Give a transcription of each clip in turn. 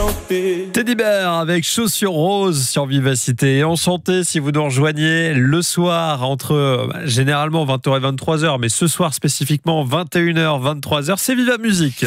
Teddy Bear avec Chaussures Roses sur Vivacité. Et en santé, si vous nous rejoignez le soir entre généralement 20h et 23h, mais ce soir spécifiquement 21h, 23h, c'est Viva Musique.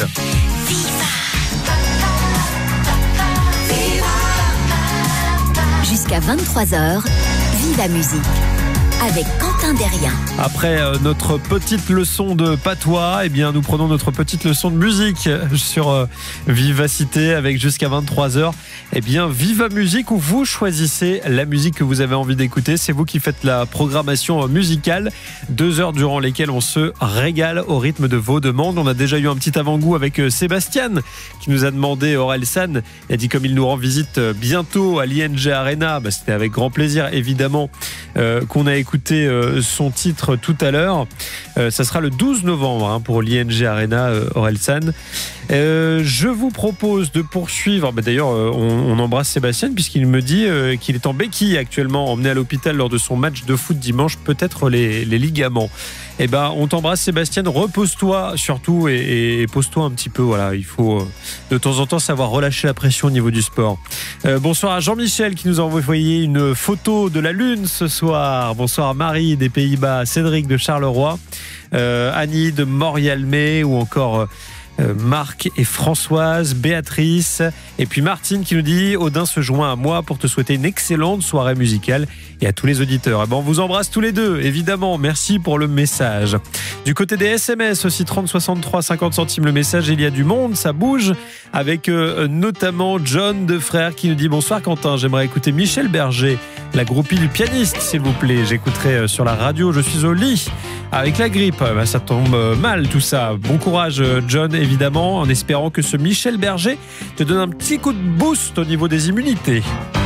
Jusqu'à 23h, Viva Musique avec Quentin Derrien. Après notre petite leçon de patois, eh bien, nous prenons notre petite leçon de musique sur Vivacité avec jusqu'à 23h. Eh bien, Viva Musique où vous choisissez la musique que vous avez envie d'écouter. C'est vous qui faites la programmation musicale. 2 heures durant lesquelles on se régale au rythme de vos demandes. On a déjà eu un petit avant-goût avec Sébastien qui nous a demandé, Orelsan, il a dit comme il nous rend visite bientôt à l'ING Arena, c'était avec grand plaisir évidemment qu'on a écouté son titre tout à l'heure. Ça sera le 12 novembre pour l'ING Arena, Orelsan. Je vous propose de poursuivre. D'ailleurs, on embrasse Sébastien puisqu'il me dit qu'il est en béquille actuellement, emmené à l'hôpital lors de son match de foot dimanche, peut-être les ligaments. Eh ben, on t'embrasse Sébastien, repose-toi surtout et pose-toi un petit peu. Voilà, il faut de temps en temps savoir relâcher la pression au niveau du sport. Bonsoir à Jean-Michel qui nous a envoyé une photo de la Lune ce soir. Bonsoir à Marie des Pays-Bas, Cédric de Charleroi, Annie de Morialmé ou encore Marc et Françoise, Béatrice et puis Martine qui nous dit Odin se joint à moi pour te souhaiter une excellente soirée musicale et à tous les auditeurs. On vous embrasse tous les deux, évidemment. Merci pour le message. Du côté des SMS aussi, 30 63 50 centimes le message. Il y a du monde, ça bouge avec notamment John de Frères qui nous dit bonsoir Quentin, j'aimerais écouter Michel Berger, la groupie du pianiste s'il vous plaît. J'écouterai sur la radio, je suis au lit avec la grippe. Ça tombe mal tout ça. Bon courage John évidemment, en espérant que ce Michel Berger te donne un petit coup de boost au niveau des immunités.